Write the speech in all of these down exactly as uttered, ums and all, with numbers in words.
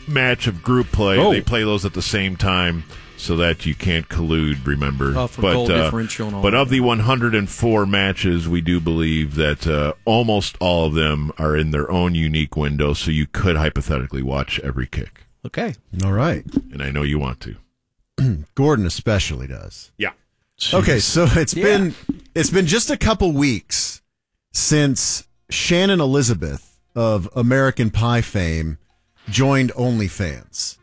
match of group play. Oh. They play those at the same time so that you can't collude, remember. Oh, for but goal uh, differential and all but that. of the one hundred four matches, we do believe that uh, almost all of them are in their own unique window, so you could hypothetically watch every kick. Okay. All right. And I know you want to. Gordon especially does. Yeah. Okay, so it's Yeah. been it's been just a couple weeks since Shannon Elizabeth of American Pie fame joined OnlyFans.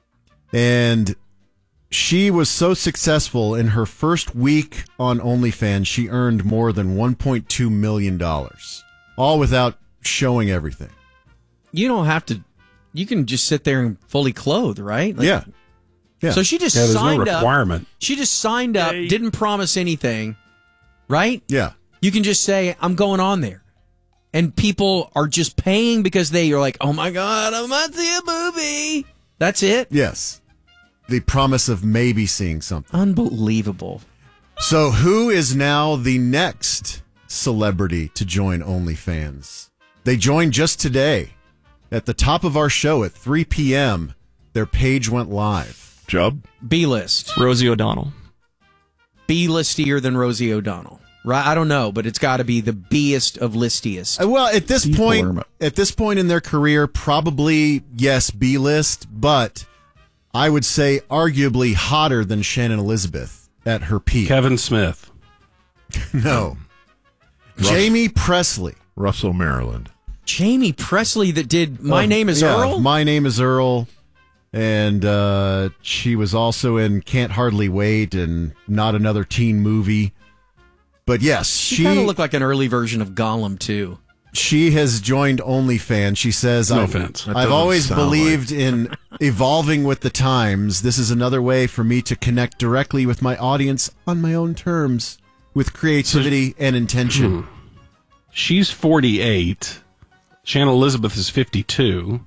And she was so successful in her first week on OnlyFans, she earned more than one point two million dollars, all without showing everything. You don't have to. You can just sit there and fully clothed, right? Like- Yeah. Yeah. So she just Yeah, there's no signed up. requirement. She just signed up, Yay. didn't promise anything, right? Yeah. You can just say, I'm going on there. And people are just paying because they are like, oh my God, I might see a movie. That's it. Yes. The promise of maybe seeing something. Unbelievable. So who is now the next celebrity to join OnlyFans? They joined just today. At the top of our show at three p.m., their page went live. Jubb? B-list. Rosie O'Donnell. B-listier than Rosie O'Donnell. Right? I don't know, but it's got to be the B-est of listiest. Uh, Well, at this People point, are- at this point in their career, probably yes, B list, but I would say arguably hotter than Shannon Elizabeth at her peak. Kevin Smith. No, Russ- Jamie Presley. Russell, Maryland. Jamie Presley that did My Of- Name is yeah, Earl? My Name is Earl. And uh, she was also in Can't Hardly Wait and Not Another Teen Movie. But yes, she she kind of looked like an early version of Gollum, too. she has joined OnlyFans. She says, No I've, offense. That I've doesn't always sound believed in evolving with the times. This is another way for me to connect directly with my audience on my own terms, with creativity and intention. She's forty-eight. Shannon Elizabeth is fifty-two.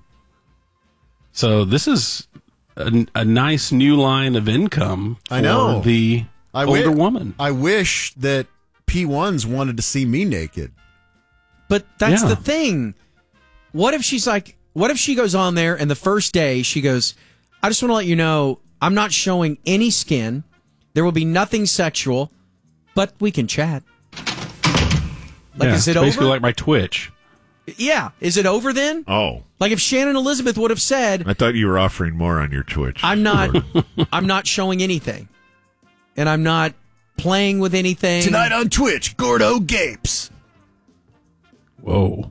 So this is a, a nice new line of income for I know. the I older wi- woman. I wish that P ones wanted to see me naked. But that's Yeah. the thing. What if she's like, what if she goes on there and the first day she goes, I just want to let you know, I'm not showing any skin. There will be nothing sexual, but we can chat. Like, yeah, is it it's basically over? like my Twitch. Yeah. Is it over then? Oh, Like if Shannon Elizabeth would have said, I thought you were offering more on your Twitch. I'm not, I'm not showing anything. And I'm not playing with anything. Tonight on Twitch, Gordo gapes. Whoa.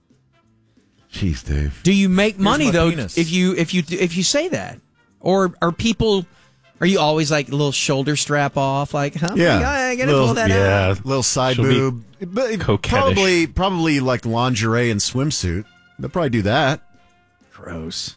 Jeez, Dave. Do you make money my though penis. if you if you if you say that, or are people? Are you always like a little shoulder strap off, like, huh? Yeah. I gotta Little- pull that Yeah. out. Little side She'll be boob. But coquettish. probably, probably like lingerie and swimsuit. They'll probably do that. Gross.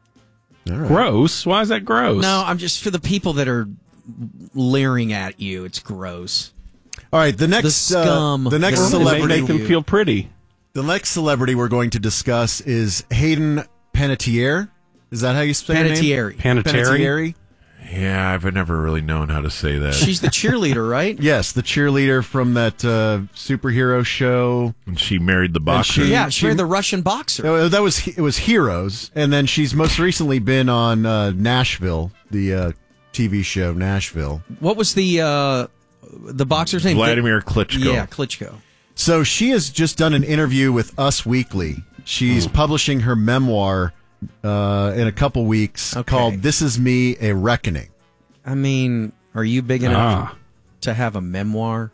All right. Gross? Why is that gross? No, I'm just for the people that are leering at you. It's gross. All right. The next, The scum uh, the next that are It may celebrity, make them feel pretty. the next celebrity we're going to discuss is Hayden Panettiere. Is that how you say her name? Panettiere. Panettiere? Panettiere? Yeah, I've never really known how to say that. She's the cheerleader, right? Yes, the cheerleader from that uh, superhero show. And she married the boxer. she- Yeah, she married the Russian boxer. Oh, that was it. Was Heroes, and then she's most recently been on uh, Nashville, the uh, T V show Nashville. What was the uh, the boxer's name? Vladimir Klitschko. Yeah, Klitschko. So she has just done an interview with Us Weekly. She's publishing her memoir uh, in a couple weeks Okay. called "This Is Me: A Reckoning." I mean, are you big enough Ah. to have a memoir?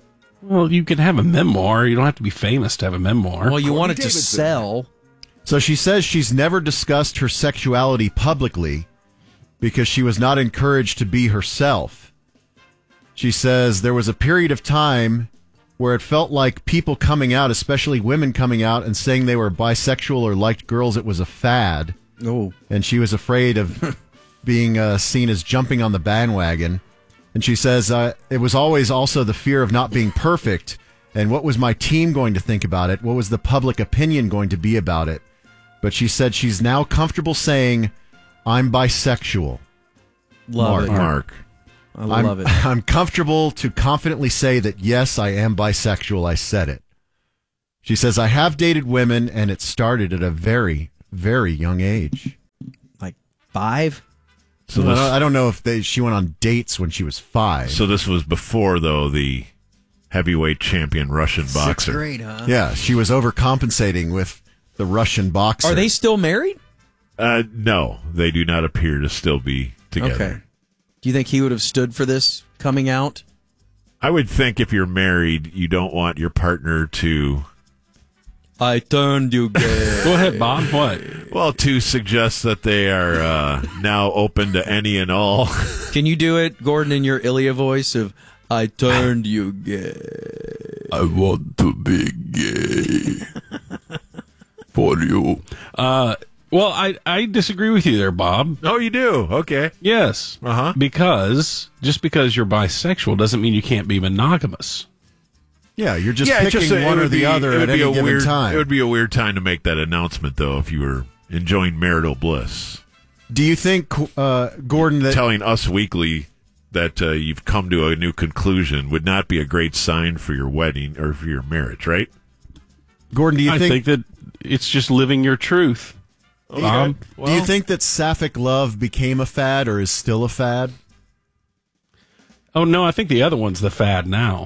Well, you can have a memoir. You don't have to be famous to have a memoir. Well, you want it to sell. So she says she's never discussed her sexuality publicly because she was not encouraged to be herself. She says there was a period of time where it felt like people coming out, especially women coming out and saying they were bisexual or liked girls, it was a fad. Oh. And she was afraid of being uh, seen as jumping on the bandwagon. And she says, uh, it was always also the fear of not being perfect. And what was my team going to think about it? What was the public opinion going to be about it? But she said she's now comfortable saying, I'm bisexual. Love Mark. it. Mark. I I'm, love it. I'm comfortable to confidently say that, yes, I am bisexual. I said it. She says, I have dated women, and it started at a very, very young age. five. So Well, this, I don't know if they, she went on dates when she was five. so this was before, though, the heavyweight champion Russian Sixth boxer. grade, huh? Yeah, she was overcompensating with the Russian boxer. Are they still married? Uh, no, they do not appear to still be together. Okay. Do you think he would have stood for this coming out? I would think if you're married, you don't want your partner to, I turned you gay. Go ahead, Bob. What? well, to suggest that they are uh, now open to any and all. Can you do it, Gordon, in your Ilya voice of I turned you gay? I want to be gay for you. Uh, well, I, I disagree with you there, Bob. Oh, you do? Okay. Yes. Uh-huh. Because just because you're bisexual doesn't mean you can't be monogamous. Yeah, you're just Yeah, it's picking just a- it one or would the be- other it would at be any a given weird, time. It would be a weird time to make that announcement, though, if you were enjoying marital bliss. Do you think, uh, Gordon, that Telling Us Weekly that uh, you've come to a new conclusion would not be a great sign for your wedding or for your marriage, right? Gordon, do you I think, think that it's just living your truth. Bob. do you think that sapphic love became a fad or is still a fad? Oh, no, I think the other one's the fad now.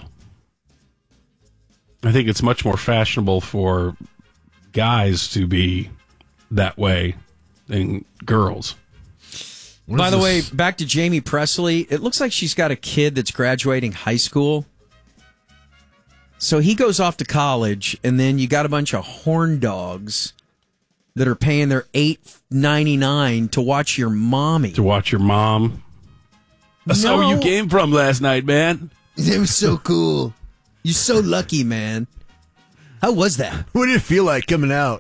I think it's much more fashionable for guys to be that way than girls. What By is the this? way, back to Jamie Presley. It looks like she's got a kid that's graduating high school. So he goes off to college, and then you got a bunch of horn dogs that are paying their eight ninety nine to watch your mommy. To watch your mom. That's No. where you came from last night, man. It was so cool. You're so lucky, man. How was that? What did it feel like coming out?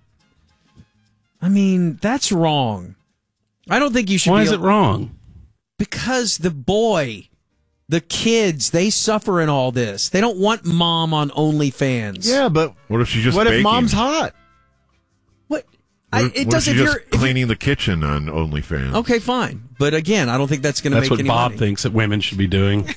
I mean, that's wrong. I don't think you should. Why be is it wrong? Because the boy, the kids, they suffer in all this. They don't want mom on OnlyFans. Yeah, but What if she's just what if baking? mom's hot? What? What I, if- it what does if if she's you're just if cleaning the kitchen on OnlyFans? you're- okay, fine. But again, I don't think that's going to That's make what any Bob money. thinks that women should be doing.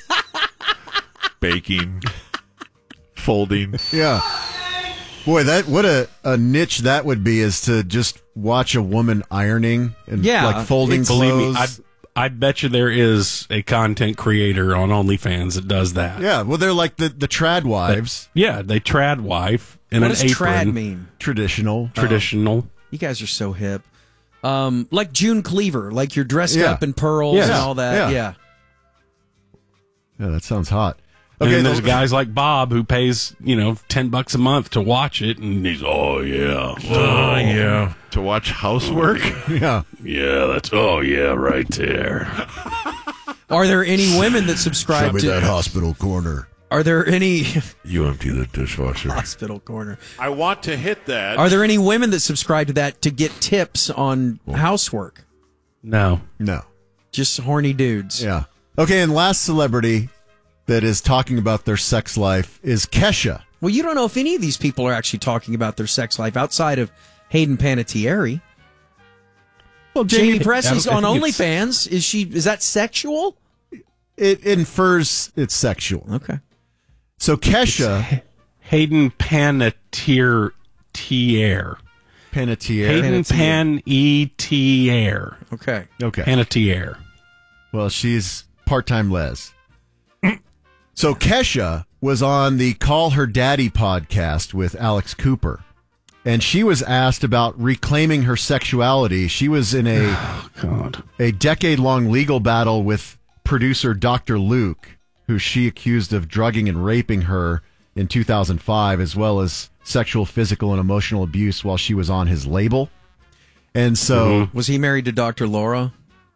Baking, folding. Yeah. Boy, that what a, a niche that would be is to just watch a woman ironing and Yeah, like folding it's- Believe me, clothes. I I bet you there is a content creator on OnlyFans that does that. yeah, well, they're like the, the trad wives, Yeah, they trad wife in What an does apron. trad mean? traditional. Traditional. You guys are so hip. Um, like June Cleaver, like you're dressed Yeah. up in pearls Yes. and all that. Yeah. Yeah. Yeah, that sounds hot. And then there's the- guys like Bob who pays, you know, ten bucks a month to watch it, and he's, oh yeah, oh yeah, To watch housework? Yeah. yeah, that's oh yeah, right there. Are there any women that subscribe to? hospital corner. Are there any You empty the dishwasher. hospital corner? I want to hit that. Are there any women that subscribe to that to get tips on housework? No, No. Just horny dudes. Yeah. Okay, and last celebrity that is talking about their sex life is Kesha. Well, you don't know if any of these people are actually talking about their sex life outside of Hayden Panettiere. well, Jamie Presley's I on think it's- OnlyFans. Is she? Is that sexual? It infers it's sexual. Okay. So Kesha Hayden Panettiere. Panettiere. Hayden Panettiere. Okay. Okay. Panettiere. Well, she's part-time les. So Kesha was on the Call Her Daddy podcast with Alex Cooper, and she was asked about reclaiming her sexuality. She was in a God. a decade-long legal battle with producer Doctor Luke, who she accused of drugging and raping her in two thousand five, as well as sexual, physical, and emotional abuse while she was on his label. And so, Was he married to Doctor Laura?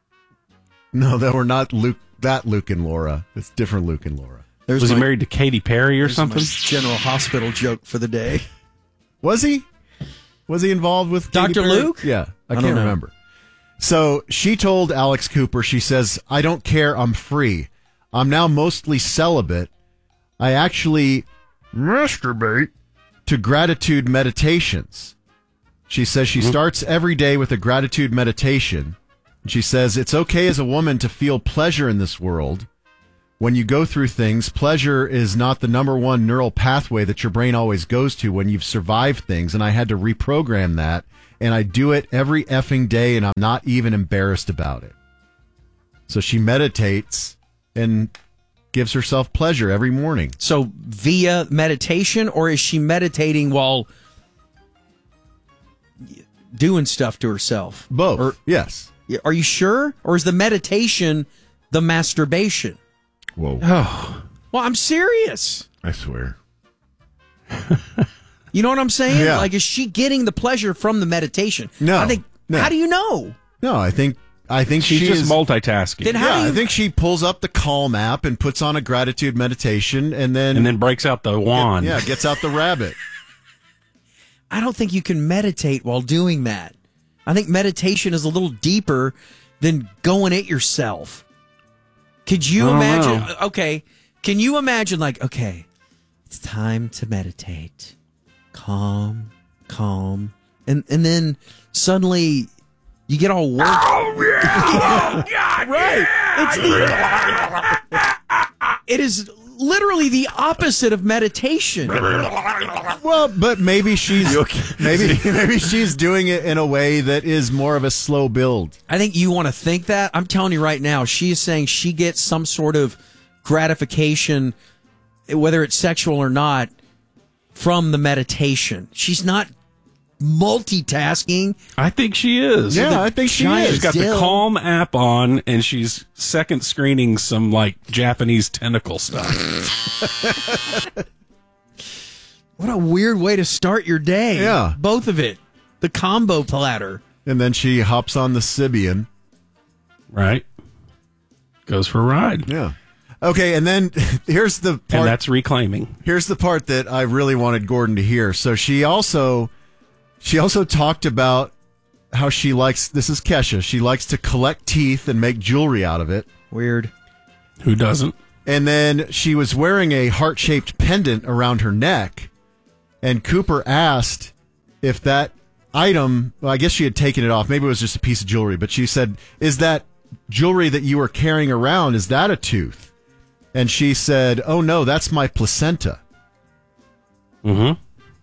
no, that were not Luke. That Luke and Laura. It's different Luke and Laura. There's Was he my- married to Katy Perry or there's my something? General Hospital joke for the day. Was he? Was he involved with Katy Doctor Perry? Luke? Yeah, I, I don't can't know. remember. So she told Alex Cooper, she says, I don't care, I'm free. I'm now mostly celibate. I actually masturbate to gratitude meditations. She says she starts every day with a gratitude meditation. She says, it's okay as a woman to feel pleasure in this world. When you go through things, pleasure is not the number one neural pathway that your brain always goes to when you've survived things. And I had to reprogram that and I do it every effing day, and I'm not even embarrassed about it. So she meditates and gives herself pleasure every morning. So via meditation, or is she meditating while doing stuff to herself? Both. Or, yes. are you sure? Or is the meditation the masturbation? Whoa. Oh. Well, I'm serious. I swear. You know what I'm saying? Yeah. Like, is she getting the pleasure from the meditation? No. I think. No. How do you know? No, I think I think She's she just is, multitasking. Then how yeah, do you? I think she pulls up the Calm app and puts on a gratitude meditation, and then and then breaks out the wand. yeah, gets out the rabbit. I don't think you can meditate while doing that. I think meditation is a little deeper than going at yourself. Could you I don't imagine? know. Okay, can you imagine? Like, okay, it's time to meditate. Calm, calm, and and then suddenly you get all worked. Oh yeah, oh, God, right. Yeah, it's the, it is literally the opposite of meditation. Well, but maybe she's maybe maybe she's doing it in a way that is more of a slow build. I think you want to think that. I'm telling you right now, she is saying she gets some sort of gratification, whether it's sexual or not, from the meditation. She's not multitasking. I think she is. Yeah, I think she giant is. She's got Dill. the Calm app on, and she's second screening some like Japanese tentacle stuff. What a weird way to start your day. Yeah. Both of it. The combo platter. And then she hops on the Sibian. Right? Goes for a ride. Yeah. Okay, and then here's the part. And that's reclaiming. Here's the part that I really wanted Gordon to hear. So she also she also talked about how she likes, this is Kesha, she likes to collect teeth and make jewelry out of it. Weird. Who doesn't? And then she was wearing a heart-shaped pendant around her neck. And Cooper asked if that item, well, I guess she had taken it off. Maybe it was just a piece of jewelry. But she said, is that jewelry that you were carrying around, is that a tooth? And she said, oh, no, that's my placenta. Mm-hmm.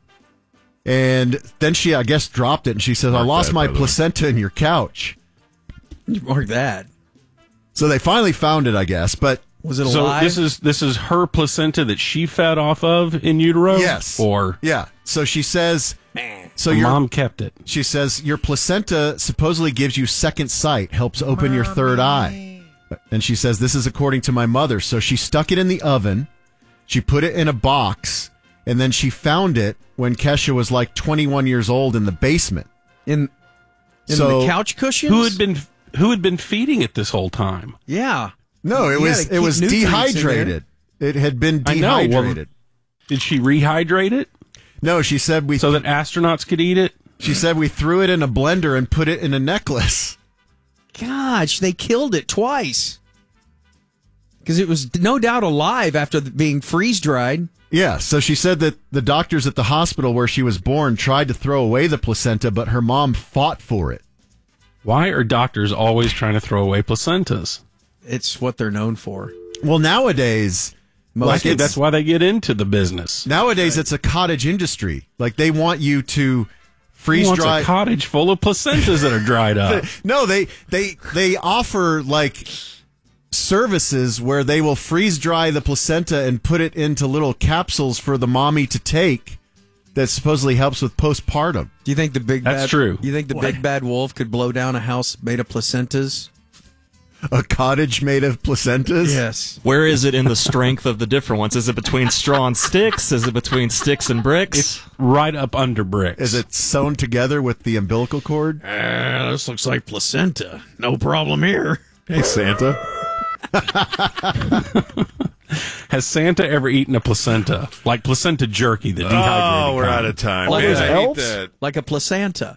And then she, I guess, dropped it. And she says, I Mark lost that, my by the way. placenta in your couch. You mark that. So they finally found it, I guess. But Was it So alive? this is this is her placenta that she fed off of in utero? yes. Or Yeah. So she says, so her your mom kept it. She says, your placenta supposedly gives you second sight, helps open your third eye. And she says, this is according to my mother. So she stuck it in the oven. She put it in a box. And then she found it when Kesha was like twenty-one years old in the basement. in in So- the couch cushions? Who had been who had been feeding it this whole time? Yeah. No, it You was gotta it keep was nutrients in there. dehydrated. It had been I know, well- dehydrated. Did she rehydrate it No, she said we so that astronauts could eat it? she said we threw it in a blender and put it in a necklace. Gosh, they killed it twice. Because it was no doubt alive after being freeze-dried. Yeah, so she said that the doctors at the hospital where she was born tried to throw away the placenta, but her mom fought for it. Why are doctors always trying to throw away placentas? It's what they're known for. Well, nowadays, I like think it's, that's why they get into the business. nowadays it's a cottage industry. Like they want you to Who freeze wants dry. a cottage full of placentas that are dried up? no, they they they offer like services where they will freeze dry the placenta and put it into little capsules for the mommy to take. That supposedly helps with postpartum. Do you think the big That's bad, true. You think the big bad wolf could blow down a house made of placentas? A cottage made of placentas. Yes. Where is it in the strength of the different ones? Is it between straw and sticks? Is it between sticks and bricks? It's right up under bricks. Is it sewn together with the umbilical cord? Uh, this looks like placenta. No problem here. Hey, Santa. Has Santa ever eaten a placenta? Like placenta jerky, the dehydrated Oh, we're kind. out of time. Like Man, those I hate elves? that. Like a placenta.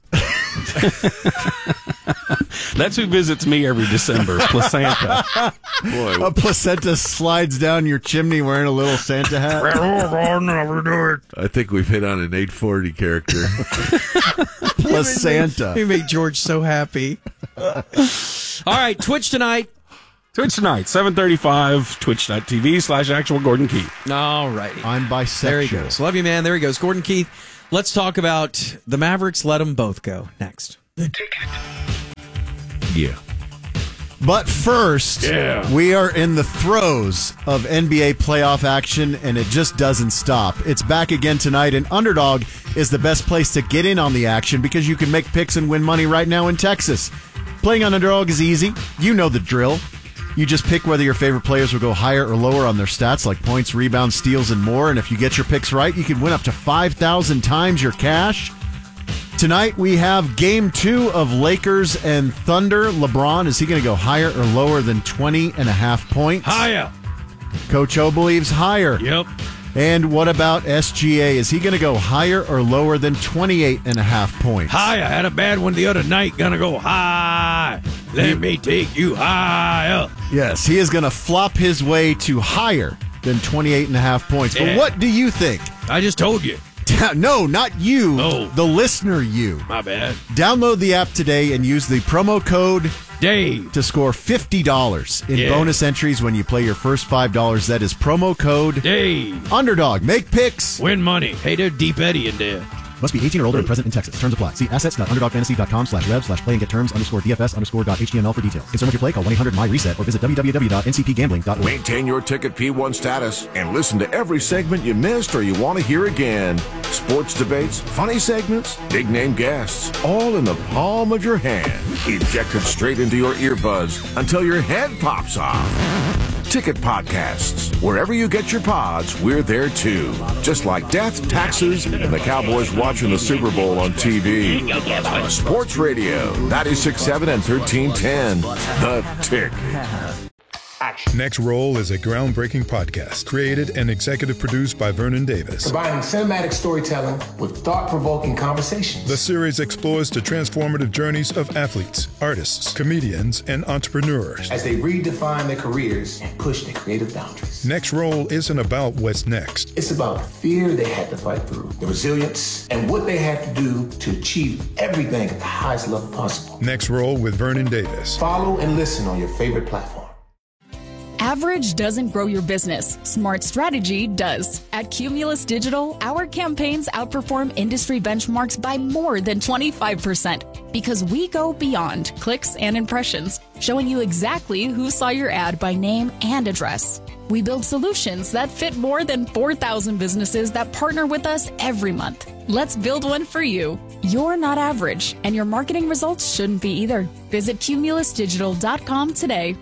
That's who visits me every December. Placenta. Boy, A placenta slides down your chimney wearing a little Santa hat. I think we've hit on an eight forty character. Placenta. We made George so happy. All right, Twitch tonight. Twitch tonight, seven thirty-five, twitch.tv slash actual Gordon Keith. All righty. I'm bisexual. There he goes. Love you, man. There he goes. Gordon Keith. Let's talk about the Mavericks. Let them both go next. Yeah. But first, Yeah. we are in the throes of N B A playoff action, and it just doesn't stop. It's back again tonight, and Underdog is the best place to get in on the action because you can make picks and win money right now in Texas. Playing on Underdog is easy. You know the drill. You just pick whether your favorite players will go higher or lower on their stats like points, rebounds, steals, and more. And if you get your picks right, you can win up to five thousand times your cash. Tonight, we have game two of Lakers and Thunder. LeBron, is he going to go higher or lower than twenty and a half points? Higher. Coach O believes higher. Yep. And what about S G A? Is he going to go higher or lower than twenty-eight and a half points? High. I had a bad one the other night. Gonna go high. Let me take you higher. Yes, he is going to flop his way to higher than twenty-eight and a half points. But Yeah. what do you think? I just told you. No, not you. Oh. The listener, you. My bad. Download the app today and use the promo code Dave. to score fifty dollars in Yeah. bonus entries when you play your first five dollars. That is promo code Dave. Underdog. Make picks. Win money. Hey, there's Deep Eddie in there. Must be eighteen or older and present in Texas. Terms apply. See assets.underdogfantasy.com slash web slash play and get terms underscore DFS underscore dot HTML for details. Concern with your play? Call one eight hundred M Y reset or visit w w w dot n c p gambling dot org. Maintain your Ticket P one status and listen to every segment you missed or you want to hear again. Sports debates, funny segments, big name guests, all in the palm of your hand. Ejected straight into your earbuds until your head pops off. Ticket Podcasts. Wherever you get your pods, we're there too. Just like death, taxes, and the Cowboys watching the Super Bowl on T V. Sports Radio, ninety-six point seven and thirteen ten. The Ticket. Next Roll is a groundbreaking podcast created and executive produced by Vernon Davis. Combining cinematic storytelling with thought-provoking conversations. The series explores the transformative journeys of athletes, artists, comedians, and entrepreneurs. As they redefine their careers and push their creative boundaries. Next Roll isn't about what's next. It's about the fear they had to fight through, the resilience, and what they had to do to achieve everything at the highest level possible. Next Roll with Vernon Davis. Follow and listen on your favorite platform. Average doesn't grow your business. Smart strategy does. At Cumulus Digital, our campaigns outperform industry benchmarks by more than twenty-five percent because we go beyond clicks and impressions, showing you exactly who saw your ad by name and address. We build solutions that fit more than four thousand businesses that partner with us every month. Let's build one for you. You're not average, and your marketing results shouldn't be either. Visit cumulus digital dot com today.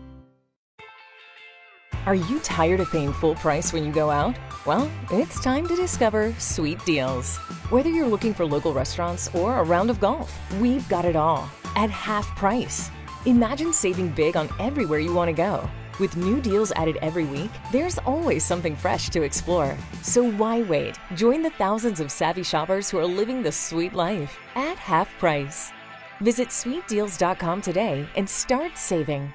Are you tired of paying full price when you go out? Well, it's time to discover Sweet Deals. Whether you're looking for local restaurants or a round of golf, we've got it all at half price. Imagine saving big on everywhere you want to go. With new deals added every week, there's always something fresh to explore. So why wait? Join the thousands of savvy shoppers who are living the sweet life at half price. Visit sweet deals dot com today and start saving.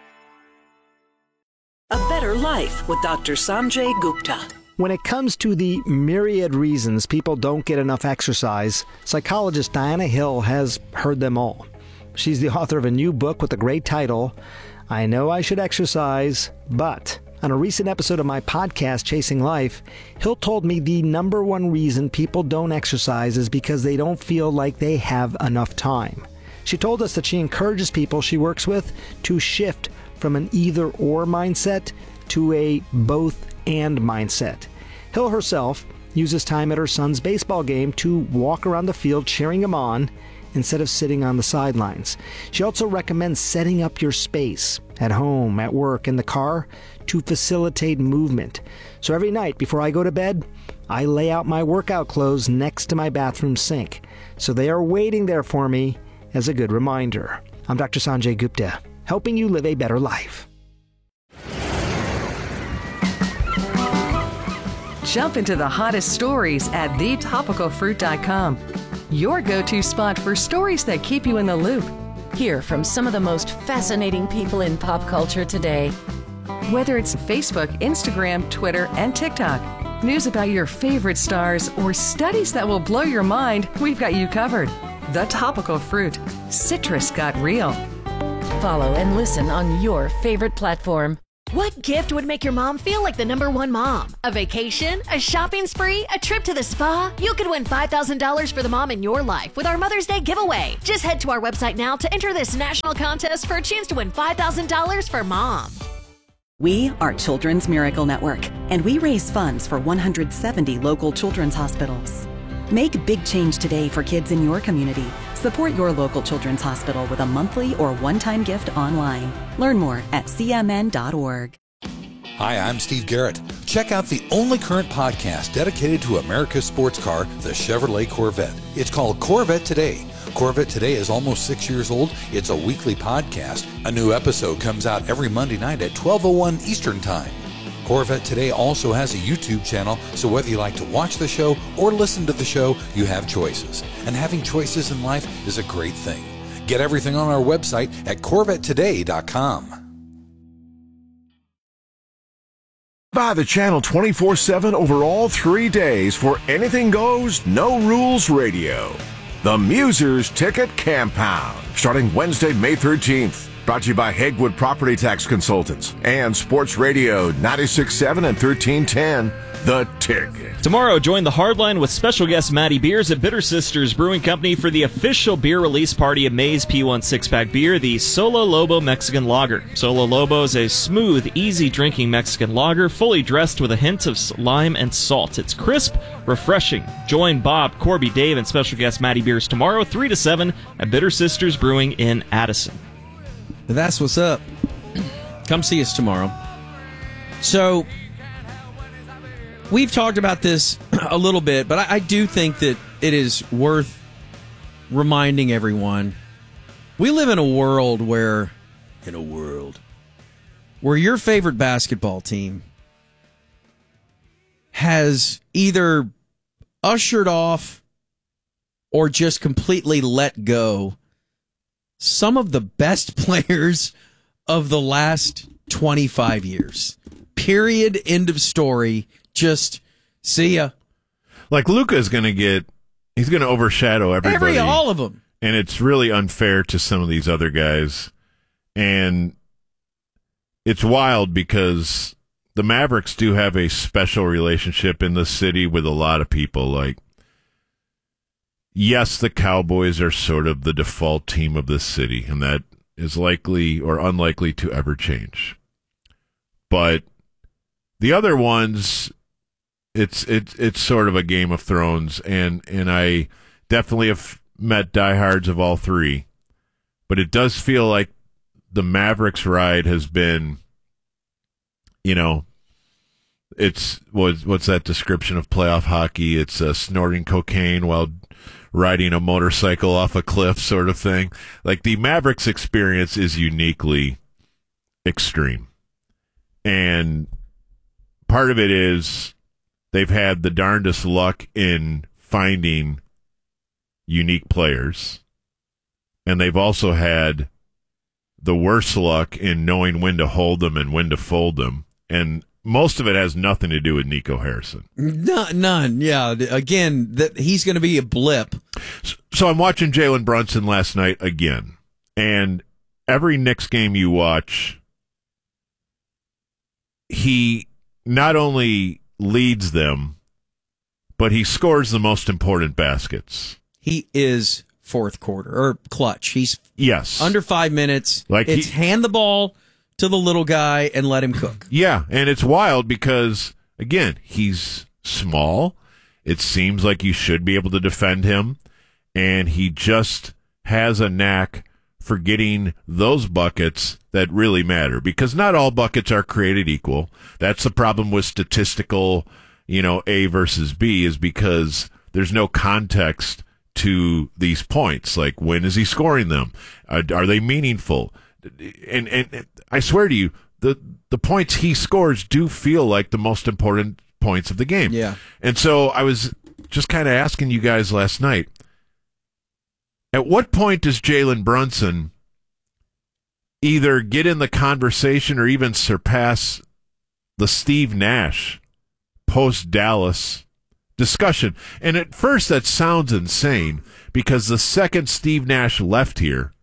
A Better Life with Doctor Sanjay Gupta. When it comes to the myriad reasons people don't get enough exercise, psychologist Diana Hill has heard them all. She's the author of a new book with the great title, I Know I Should Exercise, But. On a recent episode of my podcast, Chasing Life, Hill told me the number one reason people don't exercise is because they don't feel like they have enough time. She told us that she encourages people she works with to shift from an either-or mindset to a both-and mindset. Hill herself uses time at her son's baseball game to walk around the field cheering him on instead of sitting on the sidelines. She also recommends setting up your space at home, at work, in the car to facilitate movement. So every night before I go to bed, I lay out my workout clothes next to my bathroom sink. So they are waiting there for me as a good reminder. I'm Doctor Sanjay Gupta, helping you live a better life. Jump into the hottest stories at the topical fruit dot com. Your go-to spot for stories that keep you in the loop. Hear from some of the most fascinating people in pop culture today. Whether it's Facebook, Instagram, Twitter, and TikTok, news about your favorite stars, or studies that will blow your mind, we've got you covered. The Topical Fruit. Citrus got real. Follow and listen on your favorite platform. What gift would make your mom feel like the number one mom? A vacation? A shopping spree? A trip to the spa? You could win five thousand dollars for the mom in your life with our Mother's Day giveaway. Just head to our website now to enter this national contest for a chance to win five thousand dollars for mom. We are Children's Miracle Network, and we raise funds for one hundred seventy local children's hospitals. Make big change today for kids in your community. Support your local children's hospital with a monthly or one-time gift online. Learn more at c m n dot org. Hi, I'm Steve Garrett. Check out the only current podcast dedicated to America's sports car, the Chevrolet Corvette. It's called Corvette Today. Corvette Today is almost six years old. It's a weekly podcast. A new episode comes out every Monday night at twelve oh one Eastern Time. Corvette Today also has a YouTube channel, so whether you like to watch the show or listen to the show, you have choices. And having choices in life is a great thing. Get everything on our website at corvette today dot com. Buy the channel twenty-four seven over all three days for Anything Goes, No Rules Radio. The Musers Ticket Campound, starting Wednesday, May thirteenth. Brought to you by Hegwood Property Tax Consultants and Sports Radio ninety-six point seven and thirteen ten, The Ticket. Tomorrow, join the Hardline with special guest Maddie Beers at Bitter Sisters Brewing Company for the official beer release party of May's P one six-pack beer, the Solo Lobo Mexican Lager. Solo Lobo is a smooth, easy-drinking Mexican lager, fully dressed with a hint of lime and salt. It's crisp, refreshing. Join Bob, Corby, Dave, and special guest Maddie Beers tomorrow, three to seven, at Bitter Sisters Brewing in Addison. That's what's up. Come see us tomorrow. So, we've talked about this a little bit, but I, I do think that it is worth reminding everyone. We live in a world where, in a world, where your favorite basketball team has either ushered off or just completely let go some of the best players of the last twenty-five years. Period. End of story. Just see ya. Like Luka is going to get, he's going to overshadow everybody. Every, all of them. And it's really unfair to some of these other guys. And it's wild because the Mavericks do have a special relationship in the city with a lot of people. Like, yes, the Cowboys are sort of the default team of this city, and that is likely or unlikely to ever change. But the other ones, it's it's it's sort of a Game of Thrones, and, and I definitely have met diehards of all three. But it does feel like the Mavericks ride has been, you know, it's what's what's that description of playoff hockey? It's uh, snorting cocaine while riding a motorcycle off a cliff sort of thing. Like, the Mavericks experience is uniquely extreme. And part of it is they've had the darndest luck in finding unique players. And they've also had the worst luck in knowing when to hold them and when to fold them. And most of it has nothing to do with Nico Harrison. No, none. Yeah. Again, that he's going to be a blip. So, so I'm watching Jalen Brunson last night again, and every Knicks game you watch, he not only leads them, but he scores the most important baskets. He is fourth quarter or clutch. He's yes under five minutes. Like it's he, hand the ball to the little guy and let him cook. Yeah, and it's wild because, again, he's small. It seems like you should be able to defend him, and he just has a knack for getting those buckets that really matter, because not all buckets are created equal. That's the problem with statistical, you know, A versus B, is because there's no context to these points. Like, when is he scoring them? Are, are they meaningful? And and I swear to you, the the points he scores do feel like the most important points of the game. Yeah. And so I was just kind of asking you guys last night, at what point does Jalen Brunson either get in the conversation or even surpass the Steve Nash post-Dallas discussion? And at first that sounds insane, because the second Steve Nash left here,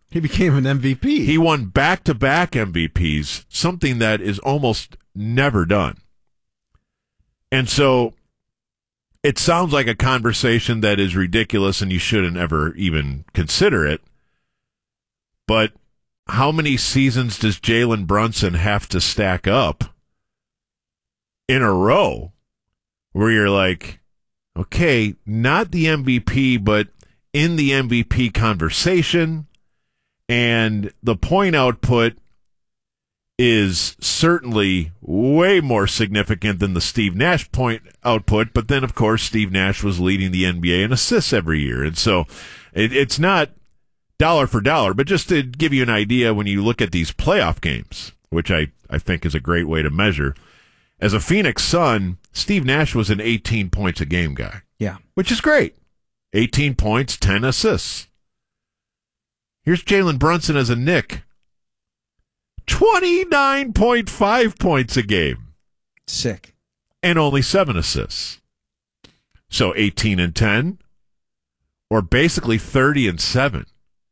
He became an M V P. He won back-to-back M V Ps, something that is almost never done. And so it sounds like a conversation that is ridiculous and you shouldn't ever even consider it. But how many seasons does Jalen Brunson have to stack up in a row where you're like, okay, not the M V P, but in the M V P conversation, and the point output is certainly way more significant than the Steve Nash point output, but then, of course, Steve Nash was leading the N B A in assists every year, and so it, it's not dollar for dollar, but just to give you an idea, when you look at these playoff games, which I, I think is a great way to measure, as a Phoenix Sun, Steve Nash was an eighteen points a game guy. Yeah. Which is great. eighteen points, ten assists. Here's Jalen Brunson as a Knick. twenty-nine point five points a game. Sick. And only seven assists. So eighteen and ten, or basically thirty and seven.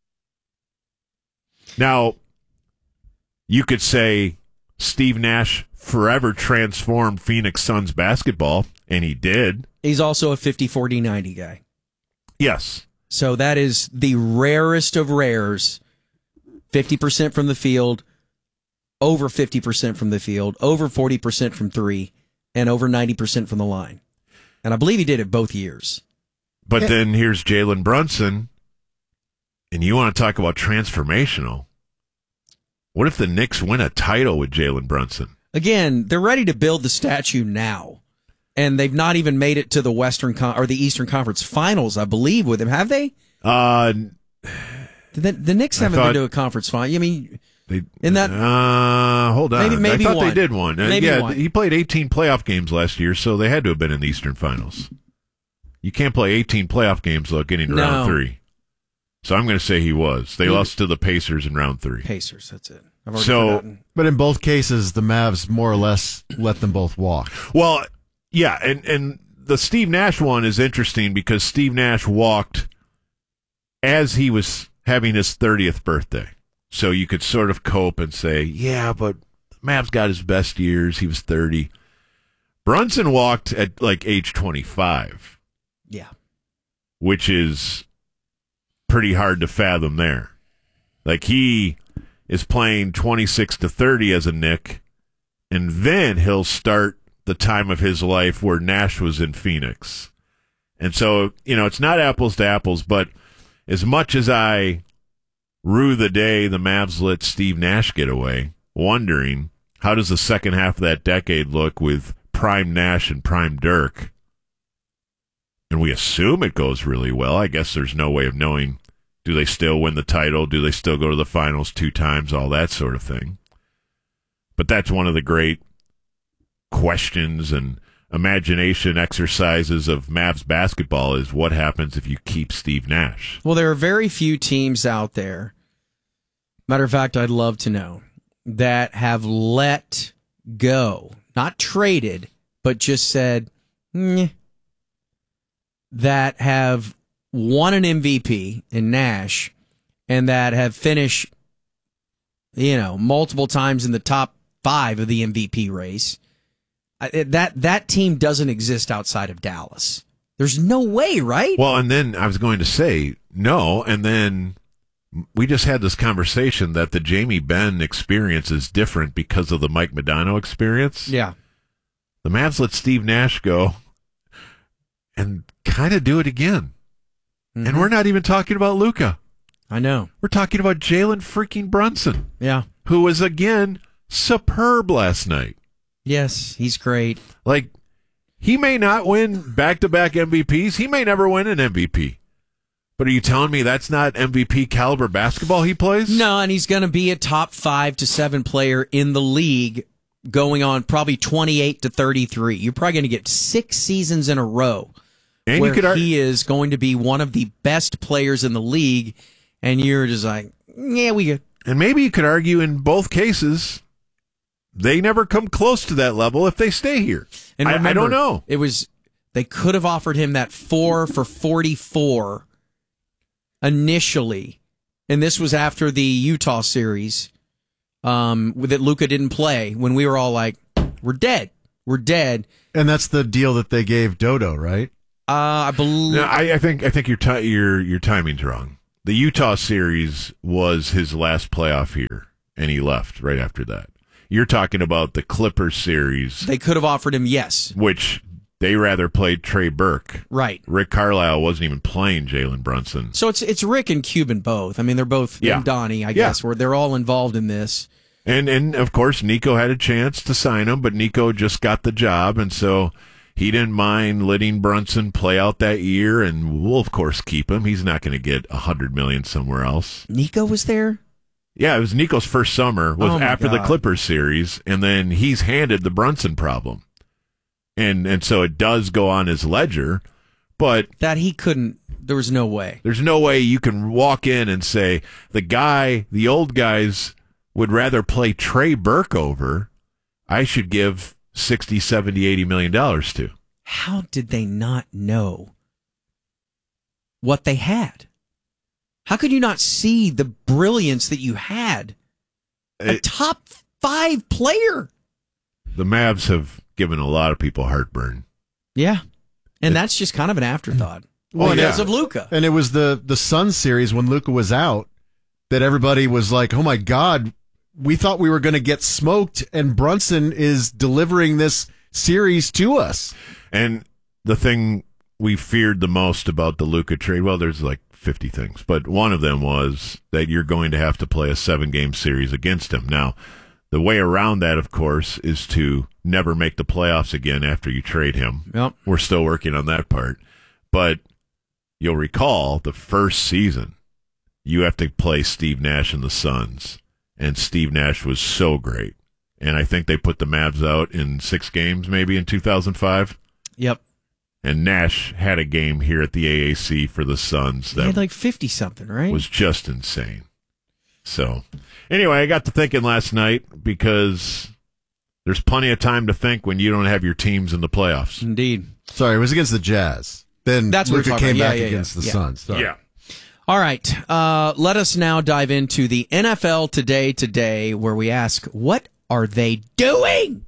Now, you could say Steve Nash forever transformed Phoenix Suns basketball, and he did. He's also a fifty forty ninety guy. Yes. So that is the rarest of rares. fifty percent from the field, over fifty percent from the field, over forty percent from three, and over ninety percent from the line. And I believe he did it both years. But yeah. Then here's Jalen Brunson, and you want to talk about transformational. What if the Knicks win a title with Jalen Brunson? Again, they're ready to build the statue now. And they've not even made it to the Western Con- or the Eastern Conference Finals, I believe, with him. Have they? Uh, the, the Knicks haven't been to a conference final. I mean, they, in that. Uh, hold on. Maybe, maybe I thought one. they did one. Uh, maybe yeah, one. He played eighteen playoff games last year, so they had to have been in the Eastern Finals. You can't play eighteen playoff games without getting to no. round three. So I'm going to say he was. They he, lost to the Pacers in round three. Pacers, that's it. I've already so, forgotten. But in both cases, the Mavs more or less let them both walk. Well, yeah, and, and the Steve Nash one is interesting because Steve Nash walked as he was having his thirtieth birthday. So you could sort of cope and say, yeah, but Mavs got his best years. He was thirty. Brunson walked at like age twenty-five. Yeah. Which is pretty hard to fathom there. Like he is playing twenty-six to thirty as a Knick, and then he'll start the time of his life where Nash was in Phoenix. And so, you know, it's not apples to apples, but as much as I rue the day the Mavs let Steve Nash get away, wondering how does the second half of that decade look with prime Nash and prime Dirk? And we assume it goes really well. I guess there's no way of knowing. Do they still win the title? Do they still go to the finals two times? All that sort of thing. But that's one of the great questions and imagination exercises of Mavs basketball is what happens if you keep Steve Nash. Well, there are very few teams out there, matter of fact, I'd love to know, that have let go, not traded, but just said, Nyeh, that have won an M V P in Nash and that have finished, you know, multiple times in the top five of the M V P race. That that team doesn't exist outside of Dallas. There's no way, right? Well, and then I was going to say no, and then we just had this conversation that the Jamie Benn experience is different because of the Mike Modano experience. Yeah. The Mavs let Steve Nash go and kind of do it again. Mm-hmm. And we're not even talking about Luka. I know. We're talking about Jalen freaking Brunson. Yeah. Who was, again, superb last night. Yes, he's great. Like, he may not win back-to-back M V Ps. He may never win an M V P. But are you telling me that's not M V P caliber basketball he plays? No, and he's going to be a top five to seven player in the league going on probably twenty-eight to thirty-three. You're probably going to get six seasons in a row and where you could ar- he is going to be one of the best players in the league, and you're just like, yeah, we get. And maybe you could argue in both cases, they never come close to that level if they stay here. And remember, I, I don't know. It was they could have offered him that four for forty-four initially, and this was after the Utah series um, that Luka didn't play, when we were all like, we're dead. We're dead. And that's the deal that they gave Dodo, right? Uh, I believe. No, I, I think I think your ti- your your timing's wrong. The Utah series was his last playoff year, and he left right after that. You're talking about the Clippers series. They could have offered him yes, which they rather played Trey Burke. Right. Rick Carlisle wasn't even playing Jalen Brunson. So it's it's Rick and Cuban both. I mean, they're both Yeah. and Donnie, I Yeah. guess, where they're all involved in this. And and of course Nico had a chance to sign him, but Nico just got the job, and so he didn't mind letting Brunson play out that year, and we'll of course keep him. He's not going to get a hundred million somewhere else. Nico was there? Yeah, it was Nico's first summer was Oh, my after the God. Clippers series, and then he's handed the Brunson problem. And and so it does go on his ledger, but That he couldn't, there was no way. there's no way you can walk in and say the guy, the old guys would rather play Trey Burke over, I should give sixty, seventy, eighty million dollars to. How did they not know what they had? How could you not see the brilliance that you had? A It- top five player. The Mavs have given a lot of people heartburn. Yeah. And that's just kind of an afterthought. Well, because yeah. of Luka. And it was the the Sun series when Luka was out that everybody was like, "Oh my God, we thought we were going to get smoked, and Brunson is delivering this series to us." And the thing we feared the most about the Luka trade, well, there's like fifty things, but one of them was that you're going to have to play a seven-game series against him. Now, the way around that, of course, is to never make the playoffs again after you trade him. Yep. We're still working on that part. But you'll recall the first season, you have to play Steve Nash and the Suns, and Steve Nash was so great. And I think they put the Mavs out in six games maybe in two thousand five. Yep. And Nash had a game here at the A A C for the Suns He that had like fifty-something, right? was just insane. So, anyway, I got to thinking last night because there's plenty of time to think when you don't have your teams in the playoffs. Indeed. Sorry, it was against the Jazz. Then That's what Luka we're talking came about. Yeah, back yeah, against yeah. the Yeah. Suns. Sorry. Yeah. All right. Uh, let us now dive into the N F L Today Today, where we ask, what are they doing?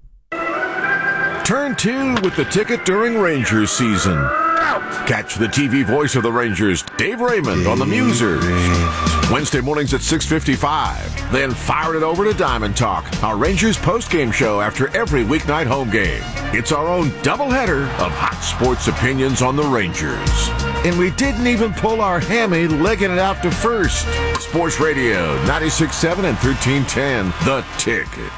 Turn two with the ticket during Rangers season. Catch the T V voice of the Rangers, Dave Raymond, on the Musers. Wednesday mornings at six fifty-five. Then fire it over to Diamond Talk, our Rangers postgame show after every weeknight home game. It's our own doubleheader of hot sports opinions on the Rangers. And we didn't even pull our hammy legging it out to first. Sports Radio, ninety-six point seven and thirteen ten, The Ticket.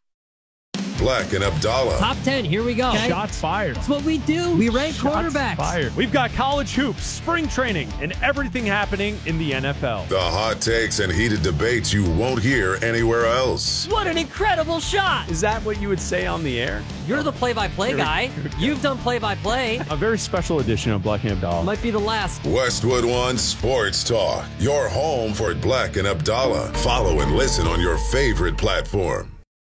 Black and Abdallah. Top ten, here we go. Shots fired. That's what we do. We rank Shots quarterbacks. fired. We've got college hoops, spring training, and everything happening in the N F L. The hot takes and heated debates you won't hear anywhere else. What an incredible shot. Is that what you would say on the air? You're the play-by-play guy. You've done play-by-play. A very special edition of Black and Abdallah. Might be the last. Westwood One Sports Talk. Your home for Black and Abdallah. Follow and listen on your favorite platform.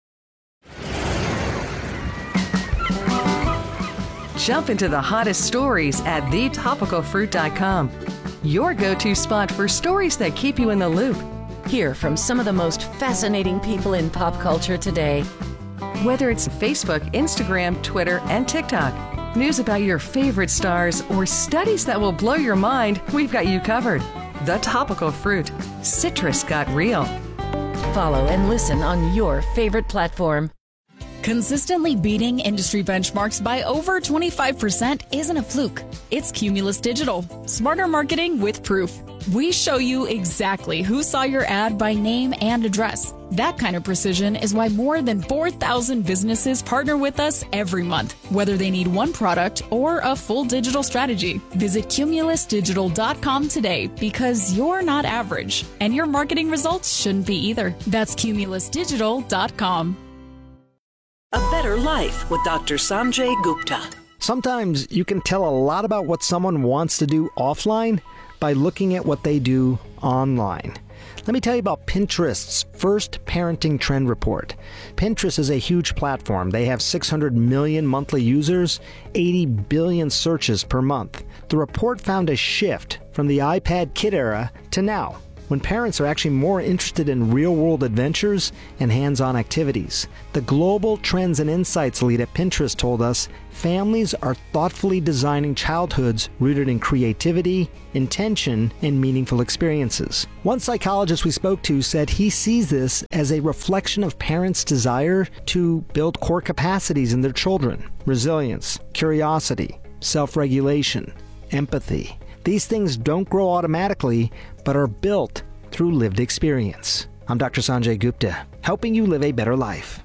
Jump into the hottest stories at the topical fruit dot com. Your go-to spot for stories that keep you in the loop. Hear from some of the most fascinating people in pop culture today. Whether it's Facebook, Instagram, Twitter, and TikTok, news about your favorite stars, or studies that will blow your mind, we've got you covered. The Topical Fruit. Citrus got real. Follow and listen on your favorite platform. Consistently beating industry benchmarks by over twenty-five percent isn't a fluke. It's Cumulus Digital. Smarter marketing with proof. We show you exactly who saw your ad by name and address. That kind of precision is why more than four thousand businesses partner with us every month, whether they need one product or a full digital strategy. Visit cumulus digital dot com today because you're not average, and your marketing results shouldn't be either. That's cumulus digital dot com. A Better Life with Doctor Sanjay Gupta. Sometimes you can tell a lot about what someone wants to do offline by looking at what they do online. Let me tell you about Pinterest's first parenting trend report. Pinterest is a huge platform. They have six hundred million monthly users, eighty billion searches per month. The report found a shift from the iPad kid era to now. when parents are actually more interested in real-world adventures and hands-on activities. The Global Trends and Insights lead at Pinterest told us families are thoughtfully designing childhoods rooted in creativity, intention, and meaningful experiences. One psychologist we spoke to said he sees this as a reflection of parents' desire to build core capacities in their children: resilience, curiosity, self-regulation, empathy. These things don't grow automatically, but are built through lived experience. I'm Doctor Sanjay Gupta, helping you live a better life.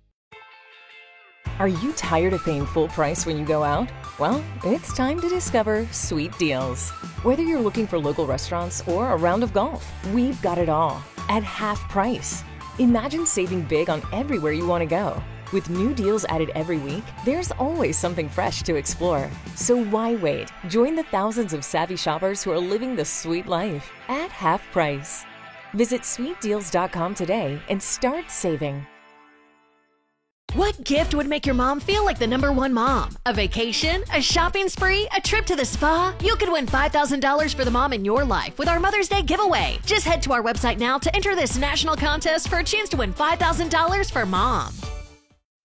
Are you tired of paying full price when you go out? Well, it's time to discover Sweet Deals. Whether you're looking for local restaurants or a round of golf, we've got it all at half price. Imagine saving big on everywhere you want to go. With new deals added every week, there's always something fresh to explore. So why wait? Join the thousands of savvy shoppers who are living the sweet life at half price. Visit sweet deals dot com today and start saving. What gift would make your mom feel like the number one mom? A vacation? A shopping spree? A trip to the spa? You could win five thousand dollars for the mom in your life with our Mother's Day giveaway. Just head to our website now to enter this national contest for a chance to win five thousand dollars for mom.